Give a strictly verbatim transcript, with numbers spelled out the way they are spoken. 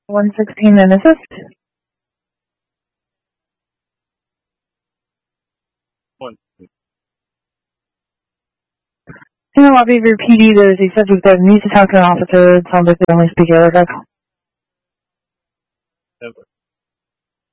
one sixteen and assist. One. In the lobby of your P D, there's a subject that needs to talk to an officer. It sounds like they only speak Arabic. Over.